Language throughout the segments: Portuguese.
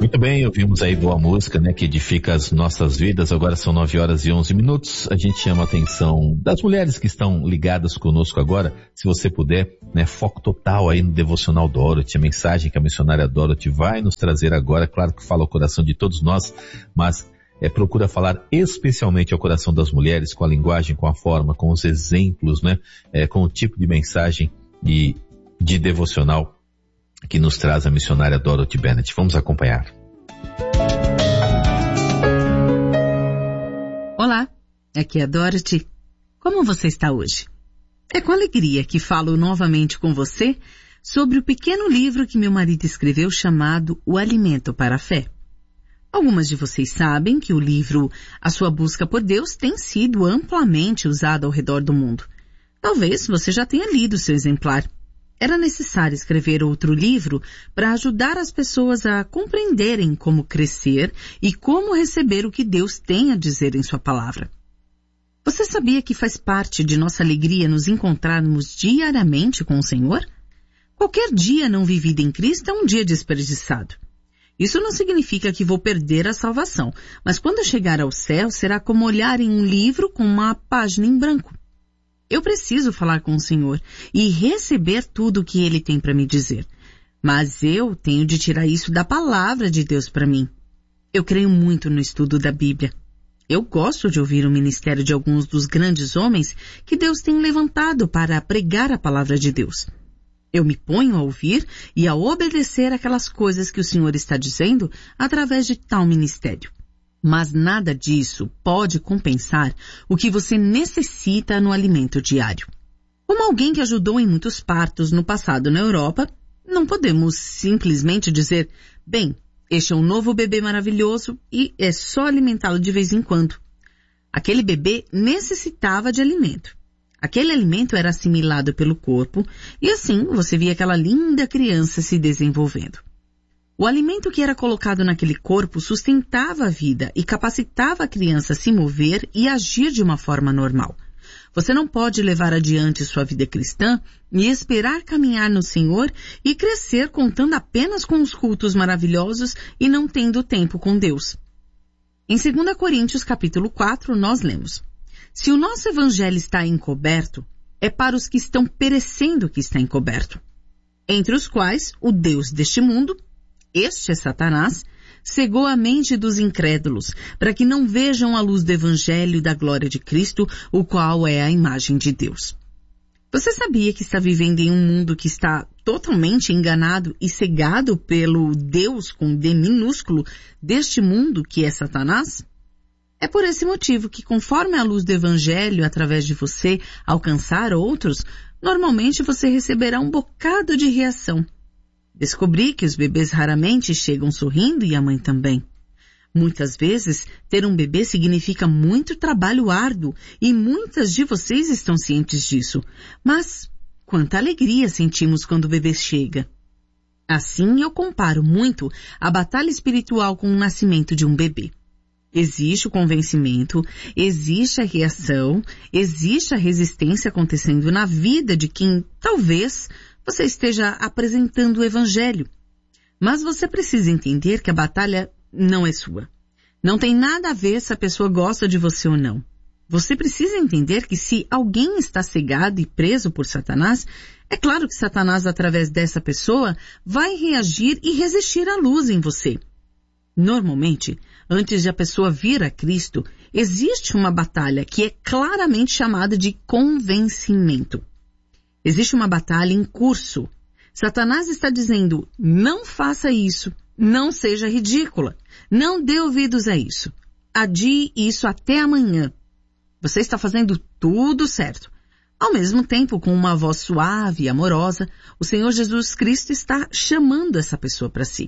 Muito bem, ouvimos aí boa música, né, que edifica as nossas vidas. Agora são 9h11. A gente chama a atenção das mulheres que estão ligadas conosco agora. Se você puder, né, foco total aí no Devocional Dorothy, a mensagem que a missionária Dorothy vai nos trazer agora. Claro que fala ao coração de todos nós, mas procura falar especialmente ao coração das mulheres, com a linguagem, com a forma, com os exemplos, né, com o tipo de mensagem de devocional que nos traz a missionária Dorothy Bennett. Vamos acompanhar. Olá, aqui é a Dorothy. Como você está hoje? É com alegria que falo novamente com você sobre o pequeno livro que meu marido escreveu chamado O Alimento para a Fé. Algumas de vocês sabem que o livro A Sua Busca por Deus tem sido amplamente usado ao redor do mundo. Talvez você já tenha lido seu exemplar. Era necessário escrever outro livro para ajudar as pessoas a compreenderem como crescer e como receber o que Deus tem a dizer em sua palavra. Você sabia que faz parte de nossa alegria nos encontrarmos diariamente com o Senhor? Qualquer dia não vivido em Cristo é um dia desperdiçado. Isso não significa que vou perder a salvação, mas quando eu chegar ao céu será como olhar em um livro com uma página em branco. Eu preciso falar com o Senhor e receber tudo o que Ele tem para me dizer. Mas eu tenho de tirar isso da palavra de Deus para mim. Eu creio muito no estudo da Bíblia. Eu gosto de ouvir o ministério de alguns dos grandes homens que Deus tem levantado para pregar a palavra de Deus. Eu me ponho a ouvir e a obedecer aquelas coisas que o Senhor está dizendo através de tal ministério. Mas nada disso pode compensar o que você necessita no alimento diário. Como alguém que ajudou em muitos partos no passado na Europa, não podemos simplesmente dizer, bem, este é um novo bebê maravilhoso e é só alimentá-lo de vez em quando. Aquele bebê necessitava de alimento. Aquele alimento era assimilado pelo corpo e assim você via aquela linda criança se desenvolvendo. O alimento que era colocado naquele corpo sustentava a vida e capacitava a criança a se mover e agir de uma forma normal. Você não pode levar adiante sua vida cristã e esperar caminhar no Senhor e crescer contando apenas com os cultos maravilhosos e não tendo tempo com Deus. Em 2 Coríntios capítulo 4, nós lemos: se o nosso evangelho está encoberto, é para os que estão perecendo que está encoberto, entre os quais o Deus deste mundo, este é Satanás, cegou a mente dos incrédulos, para que não vejam a luz do Evangelho da glória de Cristo, o qual é a imagem de Deus. Você sabia que está vivendo em um mundo que está totalmente enganado e cegado pelo Deus com D minúsculo deste mundo que é Satanás? É por esse motivo que, conforme a luz do Evangelho através de você alcançar outros, normalmente você receberá um bocado de reação. Descobri que os bebês raramente chegam sorrindo e a mãe também. Muitas vezes, ter um bebê significa muito trabalho árduo e muitas de vocês estão cientes disso. Mas, quanta alegria sentimos quando o bebê chega. Assim, eu comparo muito a batalha espiritual com o nascimento de um bebê. Existe o convencimento, existe a reação, existe a resistência acontecendo na vida de quem, talvez, você esteja apresentando o Evangelho. Mas você precisa entender que a batalha não é sua. Não tem nada a ver se a pessoa gosta de você ou não. Você precisa entender que se alguém está cegado e preso por Satanás, é claro que Satanás, através dessa pessoa, vai reagir e resistir à luz em você. Normalmente, antes de a pessoa vir a Cristo, existe uma batalha que é claramente chamada de convencimento. Existe uma batalha em curso. Satanás está dizendo, não faça isso, não seja ridícula, não dê ouvidos a isso, adie isso até amanhã. Você está fazendo tudo certo. Ao mesmo tempo, com uma voz suave e amorosa, o Senhor Jesus Cristo está chamando essa pessoa para si.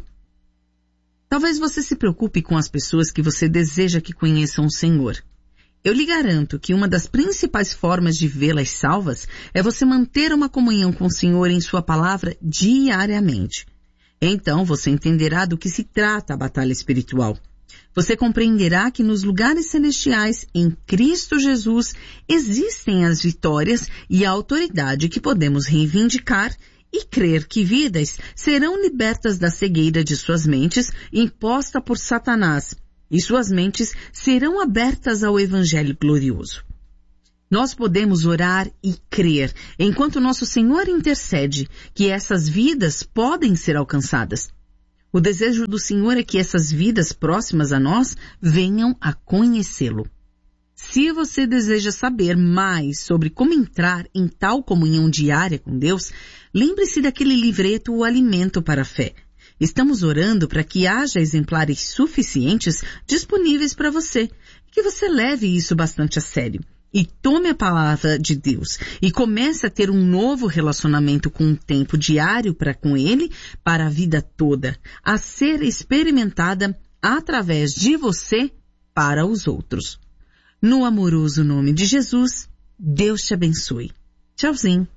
Talvez você se preocupe com as pessoas que você deseja que conheçam o Senhor. Eu lhe garanto que uma das principais formas de vê-las salvas é você manter uma comunhão com o Senhor em sua palavra diariamente. Então você entenderá do que se trata a batalha espiritual. Você compreenderá que nos lugares celestiais, em Cristo Jesus, existem as vitórias e a autoridade que podemos reivindicar e crer que vidas serão libertas da cegueira de suas mentes imposta por Satanás e suas mentes serão abertas ao Evangelho glorioso. Nós podemos orar e crer, enquanto nosso Senhor intercede, que essas vidas podem ser alcançadas. O desejo do Senhor é que essas vidas próximas a nós venham a conhecê-lo. Se você deseja saber mais sobre como entrar em tal comunhão diária com Deus, lembre-se daquele livreto O Alimento para a Fé. Estamos orando para que haja exemplares suficientes disponíveis para você, que você leve isso bastante a sério. E tome a palavra de Deus e comece a ter um novo relacionamento com um tempo diário com Ele para a vida toda, a ser experimentada através de você para os outros. No amoroso nome de Jesus, Deus te abençoe. Tchauzinho.